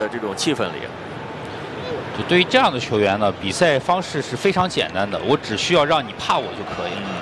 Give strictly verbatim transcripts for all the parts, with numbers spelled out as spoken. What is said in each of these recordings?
的这种气氛里。 就对于这样的球员呢，比赛方式是非常简单的，我只需要让你怕我就可以了。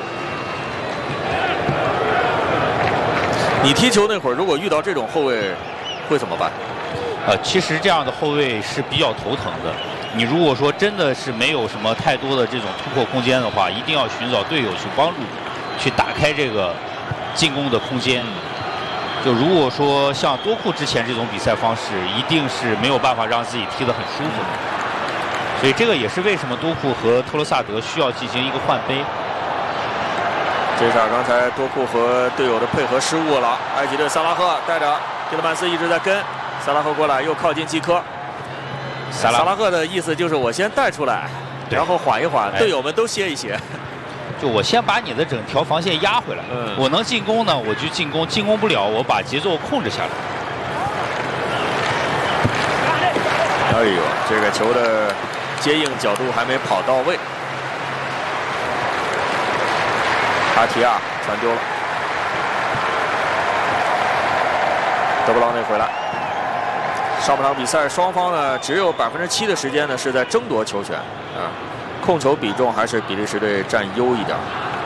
你踢球那会儿，如果遇到这种后卫，会怎么办？ 呃，其实这样的后卫是比较头疼的。你如果说真的是没有什么太多的这种突破空间的话，一定要寻找队友去帮助你，去打开这个进攻的空间。就如果说像多库之前这种比赛方式，一定是没有办法让自己踢得很舒服的。所以这个也是为什么多库和特罗萨德需要进行一个换杯。 这场刚才多库和队友的配合失误了，埃及的萨拉赫带着蒂勒曼斯一直在跟，萨拉赫过来又靠近基科。萨拉, 萨拉赫的意思就是我先带出来，然后缓一缓，队友们都歇一歇。 就我先把你的整条防线压回来，嗯、我能进攻呢，我就进攻；进攻不了，我把节奏控制下来。 哎呦，这个球的接应角度还没跑到位。阿提亚传丢了，德布劳内回来。上半场比赛双方呢只有百分之七的时间呢是在争夺球权啊，控球比重还是比利时队占优一点。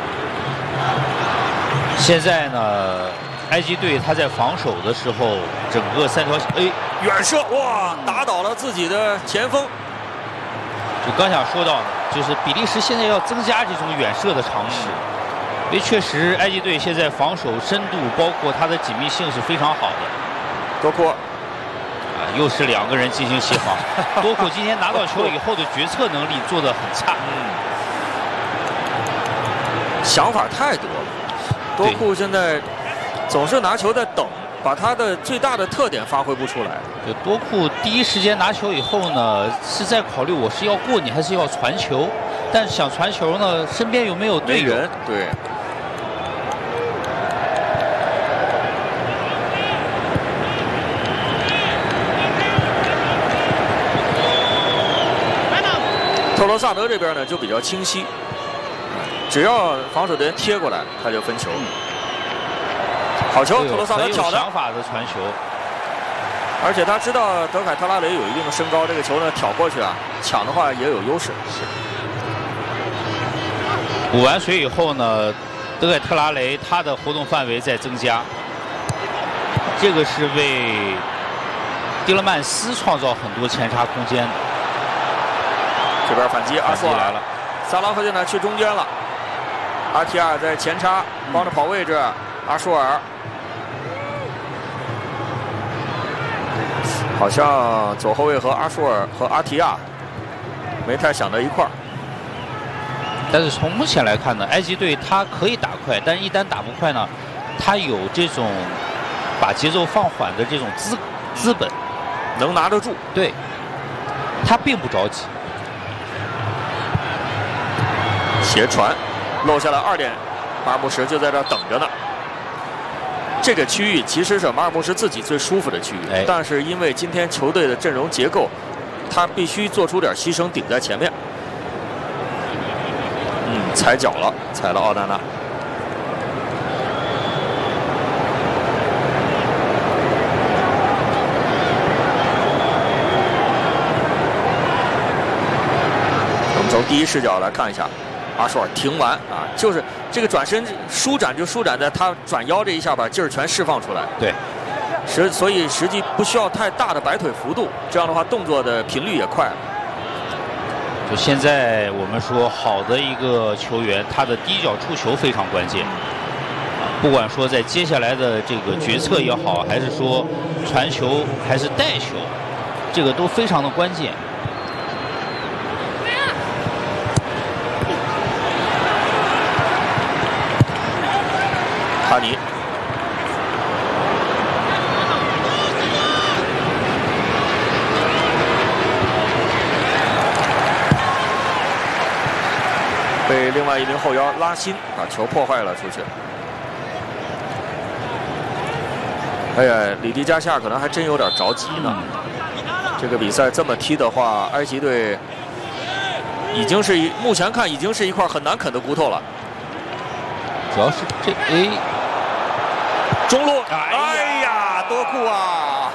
现在呢，埃及队他在防守的时候，整个三条哎远射哇，打倒了自己的前锋。 就刚想说到的，就是比利时现在要增加这种远射的尝试，因为确实埃及队现在防守深度包括它的紧密性是非常好的。 多库。 又是两个人进行协防。多库今天拿到球以后的决策能力做得很差， 嗯，想法太多了。多库现在总是拿球在等，把他的最大的特点发挥不出来。 就多库第一时间拿球以后呢，是在考虑我是要过你还是要传球，但是想传球呢，身边有没有队友？ 对。特罗萨德这边呢就比较清晰，只要防守队员贴过来，他就分球。好球，特罗萨德挑的， 想法的传球， 而且他知道德凯特拉雷有一定的身高，这个球呢挑过去啊，抢的话也有优势。 是。补完水以后呢，德凯特拉雷他的活动范围在增加，这个是为蒂勒曼斯创造很多前插空间的。 这边反击，阿索尔来了，萨拉赫现在去中间了，阿提亚在前插帮着跑位置，阿舒尔好像左后卫和阿舒尔和阿提亚没太想到一块儿。 但是从目前来看呢，埃及队他可以打快，但是一旦打不快呢，他有这种把节奏放缓的这种资资本， 能拿得住。 对，他并不着急。 斜传漏下了二点，马尔穆什就在这等着呢。这个区域其实是马尔穆什自己最舒服的区域，哎、但是因为今天球队的阵容结构，他必须做出点牺牲，顶在前面。嗯，踩脚了，踩了奥纳纳。我们从第一视角来看一下。阿舒尔停完啊，就是这个转身舒展就舒展在他转腰这一下，把劲儿全释放出来。 对， 实所以实际不需要太大的摆腿幅度，这样的话动作的频率也快了。 就现在我们说好的一个球员，他的第一脚触球非常关键。不管说在接下来的这个决策也好，还是说传球还是带球，这个都非常的关键。 哈尼，被另外一名后腰拉辛把球破坏了出去。哎呀，里迪加夏可能还真有点着急呢。这个比赛这么踢的话，埃及队已经是一目前看已经是一块很难啃的骨头了。 主要是这哎。 中路，哎呀，多库啊！